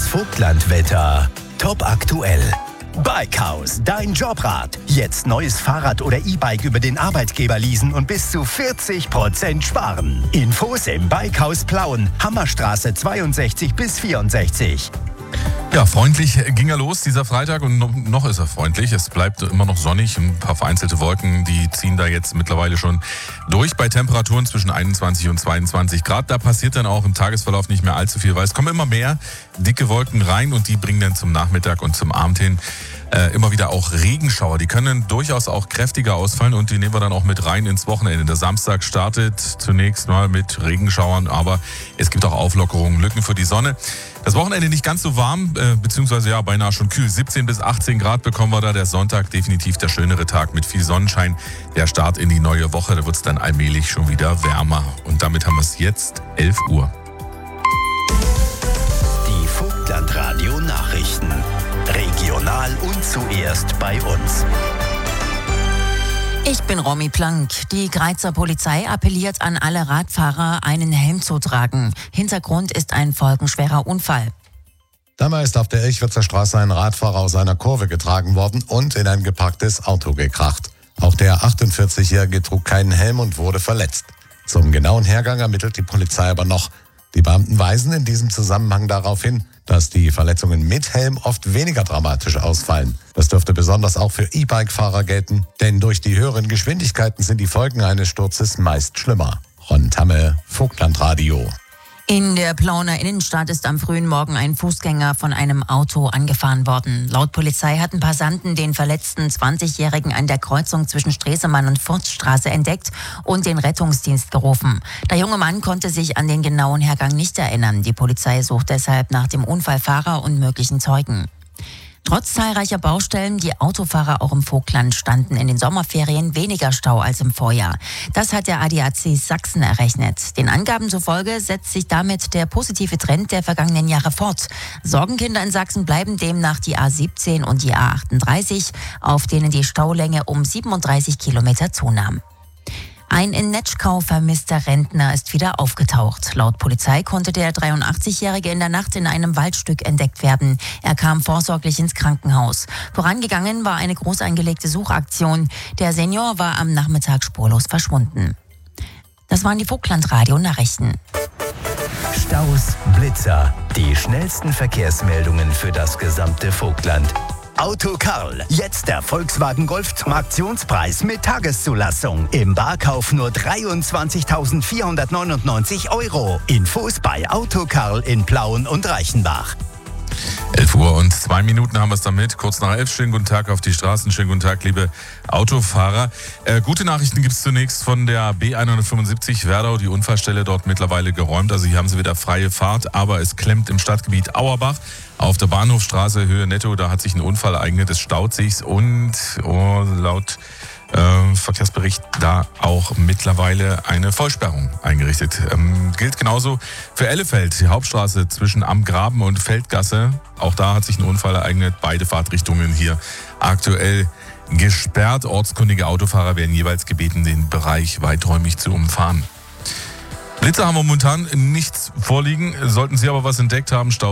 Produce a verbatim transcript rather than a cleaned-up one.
Vogtlandwetter. Top aktuell. Bikehaus, dein Jobrat. Jetzt neues Fahrrad oder E-Bike über den Arbeitgeber leasen und bis zu vierzig Prozent sparen. Infos im Bikehaus Plauen, Hammerstraße zweiundsechzig bis vierundsechzig. Ja, freundlich ging er los, dieser Freitag, und noch ist er freundlich. Es bleibt immer noch sonnig, ein paar vereinzelte Wolken, die ziehen da jetzt mittlerweile schon durch bei Temperaturen zwischen einundzwanzig und zweiundzwanzig Grad. Da passiert dann auch im Tagesverlauf nicht mehr allzu viel, weil es kommen immer mehr dicke Wolken rein und die bringen dann zum Nachmittag und zum Abend hin äh, immer wieder auch Regenschauer. Die können durchaus auch kräftiger ausfallen und die nehmen wir dann auch mit rein ins Wochenende. Der Samstag startet zunächst mal mit Regenschauern, aber es gibt auch Auflockerungen, Lücken für die Sonne. Das Wochenende nicht ganz so warm, äh, beziehungsweise ja beinahe schon kühl. siebzehn bis achtzehn Grad bekommen wir da. Der Sonntag definitiv der schönere Tag mit viel Sonnenschein. Der Start in die neue Woche, da wird es dann allmählich schon wieder wärmer. Und damit haben wir es jetzt elf Uhr. Die Vogtlandradio Nachrichten. Regional und zuerst bei uns. Ich bin Romy Plank. Die Greizer Polizei appelliert an alle Radfahrer, einen Helm zu tragen. Hintergrund ist ein folgenschwerer Unfall. Dabei ist auf der Ilchwitzer Straße ein Radfahrer aus einer Kurve getragen worden und in ein geparktes Auto gekracht. Auch der achtundvierzigjährige trug keinen Helm und wurde verletzt. Zum genauen Hergang ermittelt die Polizei aber noch. Die Beamten weisen in diesem Zusammenhang darauf hin, dass die Verletzungen mit Helm oft weniger dramatisch ausfallen. Das dürfte besonders auch für E-Bike-Fahrer gelten, denn durch die höheren Geschwindigkeiten sind die Folgen eines Sturzes meist schlimmer. Ron Tamme, Vogtlandradio. In der Plauener Innenstadt ist am frühen Morgen ein Fußgänger von einem Auto angefahren worden. Laut Polizei hatten Passanten den verletzten zwanzigjährigen an der Kreuzung zwischen Stresemann und Furzstraße entdeckt und den Rettungsdienst gerufen. Der junge Mann konnte sich an den genauen Hergang nicht erinnern. Die Polizei sucht deshalb nach dem Unfallfahrer und möglichen Zeugen. Trotz zahlreicher Baustellen, die Autofahrer auch im Vogtland, standen in den Sommerferien weniger Stau als im Vorjahr. Das hat der A D A C Sachsen errechnet. Den Angaben zufolge setzt sich damit der positive Trend der vergangenen Jahre fort. Sorgenkinder in Sachsen bleiben demnach die A siebzehn und die A achtunddreißig, auf denen die Staulänge um siebenunddreißig Kilometer zunahm. Ein in Netschkau vermisster Rentner ist wieder aufgetaucht. Laut Polizei konnte der dreiundachtzigjährige in der Nacht in einem Waldstück entdeckt werden. Er kam vorsorglich ins Krankenhaus. Vorangegangen war eine groß angelegte Suchaktion. Der Senior war am Nachmittag spurlos verschwunden. Das waren die Vogtlandradio-Nachrichten. Staus, Blitzer. Die schnellsten Verkehrsmeldungen für das gesamte Vogtland. Auto Karl, jetzt der Volkswagen Golf zum Aktionspreis mit Tageszulassung. Im Barkauf nur dreiundzwanzigtausendvierhundertneunundneunzig Euro. Infos bei Auto Karl in Plauen und Reichenbach. elf Uhr und zwei Minuten haben wir es damit. Kurz nach elf. Schönen guten Tag auf die Straßen. Schönen guten Tag, liebe Autofahrer. Äh, gute Nachrichten gibt es zunächst von der B hundertfünfundsiebzig Werdau. Die Unfallstelle dort mittlerweile geräumt. Also hier haben sie wieder freie Fahrt, aber es klemmt im Stadtgebiet Auerbach. Auf der Bahnhofstraße Höhe Netto, da hat sich ein Unfall ereignet. Es staut sich und oh, laut Äh, Verkehrsbericht da auch mittlerweile eine Vollsperrung eingerichtet. Ähm, gilt genauso für Ellefeld, die Hauptstraße zwischen Am Graben und Feldgasse. Auch da hat sich ein Unfall ereignet. Beide Fahrtrichtungen hier aktuell gesperrt. Ortskundige Autofahrer werden jeweils gebeten, den Bereich weiträumig zu umfahren. Blitzer haben wir momentan nichts vorliegen. Sollten Sie aber was entdeckt haben, Stau